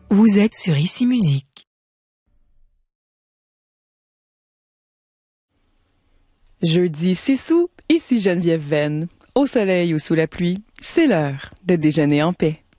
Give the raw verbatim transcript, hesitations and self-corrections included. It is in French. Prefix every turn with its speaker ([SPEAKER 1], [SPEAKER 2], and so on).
[SPEAKER 1] Vous êtes sur Ici Musique.
[SPEAKER 2] Jeudi six août, ici Geneviève Venn. Au soleil ou sous la pluie, c'est l'heure de déjeuner en paix.